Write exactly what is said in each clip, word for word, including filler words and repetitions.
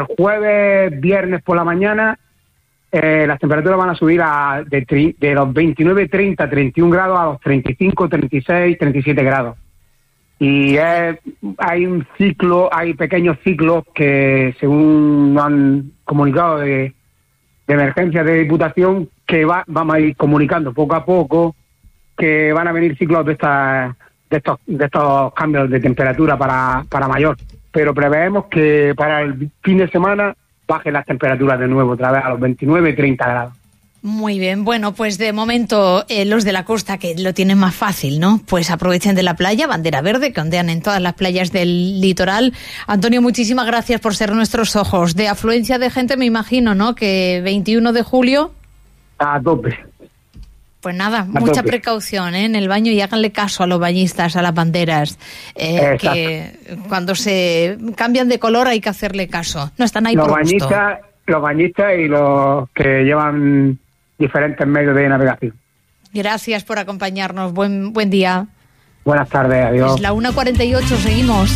El jueves, viernes por la mañana, eh, las temperaturas van a subir a, de, tri, de los veintinueve, treinta, treinta y uno grados a los treinta y cinco, treinta y seis, treinta y siete grados. Y es, hay un ciclo, hay pequeños ciclos que, según nos han comunicado de, de emergencia de Diputación, que va, vamos a ir comunicando poco a poco que van a venir ciclos de estas de estos de estos cambios de temperatura para, para mayor. Pero preveemos que para el fin de semana bajen las temperaturas de nuevo, otra vez a los veintinueve, treinta grados. Muy bien, bueno, pues de momento eh, los de la costa que lo tienen más fácil, ¿no? Pues aprovechen de la playa, bandera verde, que ondean en todas las playas del litoral. Antonio, muchísimas gracias por ser nuestros ojos. De afluencia de gente me imagino, ¿no? Que veintiuno de julio... A tope. Pues nada, a mucha tope. Precaución, ¿eh? En el baño, y háganle caso a los bañistas, a las banderas, eh, que cuando se cambian de color hay que hacerle caso. No están ahí los por gusto. Bañistas, los bañistas y los que llevan diferentes medios de navegación. Gracias por acompañarnos. Buen buen día. Buenas tardes, adiós. Es la una cuarenta y ocho, seguimos.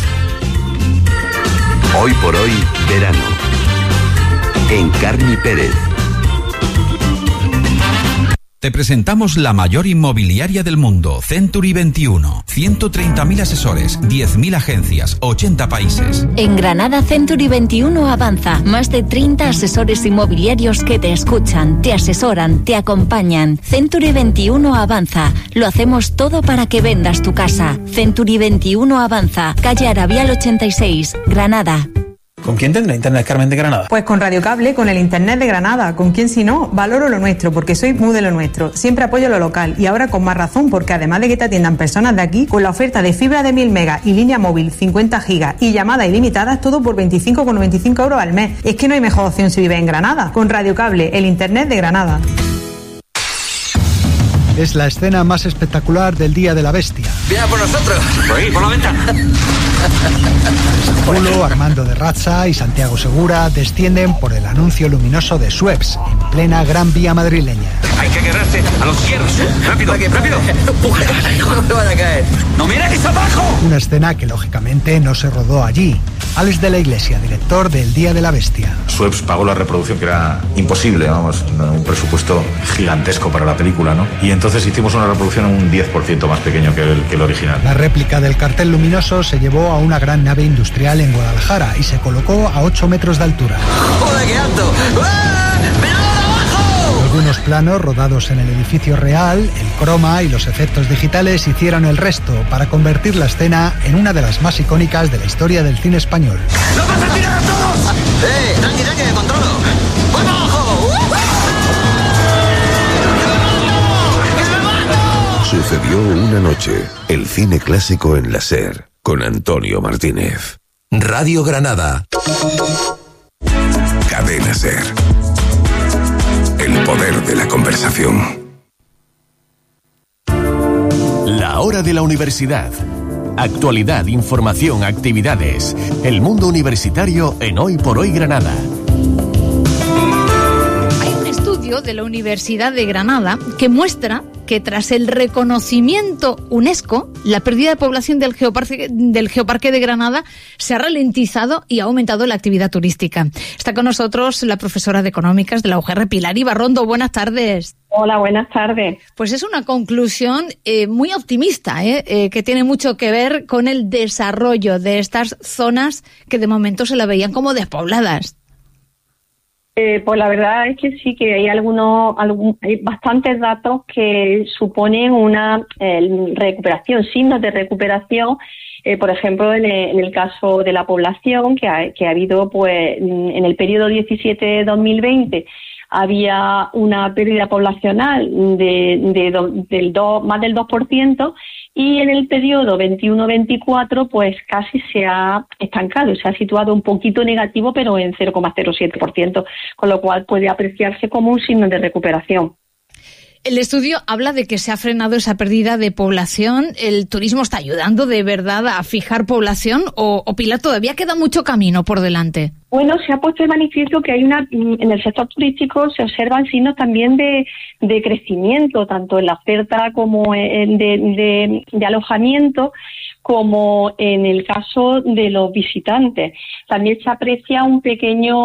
Hoy por hoy, verano. En Carmi Pérez. Te presentamos la mayor inmobiliaria del mundo, Century veintiuno. ciento treinta mil asesores, diez mil agencias, ochenta países. En Granada, Century veintiuno avanza. Más de treinta asesores inmobiliarios que te escuchan, te asesoran, te acompañan. Century veintiuno avanza. Lo hacemos todo para que vendas tu casa. Century veintiuno avanza. Calle Arabial ochenta y seis, Granada. ¿Con quién tendrá Internet Carmen de Granada? Pues con Radio Cable, con el Internet de Granada. ¿Con quién si no? Valoro lo nuestro, porque soy muy de lo nuestro. Siempre apoyo lo local, y ahora con más razón, porque además de que te atiendan personas de aquí, con la oferta de fibra de mil megas y línea móvil cincuenta gigas y llamadas ilimitadas, todo por veinticinco con noventa y cinco euros al mes. Es que no hay mejor opción si vives en Granada. Con Radio Cable, el Internet de Granada. Es la escena más espectacular del Día de la Bestia. ¡Viene por nosotros! ¡Por ahí, por la ventana! Polo, Armando de Razza y Santiago Segura descienden por el anuncio luminoso de Sueps, en plena Gran Vía madrileña. Hay que agarrarse a los hierros. ¡Rápido, rápido! ¡Empuja! ¡No me van a caer! ¡No mira que está abajo! Una escena que lógicamente no se rodó allí. Alex de la Iglesia, director del Día de la Bestia. Sueps pagó la reproducción, que era imposible, vamos, un presupuesto gigantesco para la película, ¿no? Y entonces hicimos una reproducción un diez por ciento más pequeño que el, que el original. La réplica del cartel luminoso se llevó a una gran nave industrial en Guadalajara y se colocó a ocho metros de altura. ¡Joder, qué alto! ¡Ah! ¡Mirad abajo! Algunos planos rodados en el edificio real, el croma y los efectos digitales hicieron el resto para convertir la escena en una de las más icónicas de la historia del cine español. ¡No vas a tirar a todos! ¡Eh! ¡Tranqui, tranqui, me controlo! ¡Voy para abajo! Sucedió una noche. El cine clásico en la SER, con Antonio Martínez. Radio Granada. Cadena SER. El poder de la conversación. La hora de la universidad. Actualidad, información, actividades. El mundo universitario en Hoy por Hoy Granada. Hay un estudio de la Universidad de Granada que muestra que tras el reconocimiento UNESCO, la pérdida de población del geoparque, del Geoparque de Granada se ha ralentizado y ha aumentado la actividad turística. Está con nosotros la profesora de Económicas de la U G R, Pilar Ibarrondo. Buenas tardes. Hola, buenas tardes. Pues es una conclusión eh, muy optimista, ¿eh? Eh, que tiene mucho que ver con el desarrollo de estas zonas que de momento se la veían como despobladas. Eh, pues la verdad es que sí, que hay algunos, algún, hay bastantes datos que suponen una eh, recuperación, signos de recuperación. Eh, por ejemplo, en el, en el caso de la población, que ha, que ha habido, pues, en el periodo diecisiete dos mil veinte, había una pérdida poblacional de, de do, del do, más del dos por ciento, y en el periodo veintiuno veinticuatro pues casi se ha estancado, se ha situado un poquito negativo, pero en cero coma cero siete por ciento, con lo cual puede apreciarse como un signo de recuperación. El estudio habla de que se ha frenado esa pérdida de población. ¿El turismo está ayudando de verdad a fijar población o, o Pilar, todavía queda mucho camino por delante? Bueno, se ha puesto de manifiesto que hay una, en el sector turístico se observan signos también de, de crecimiento, tanto en la oferta como en de, de, de alojamiento, como en el caso de los visitantes. También se aprecia un pequeño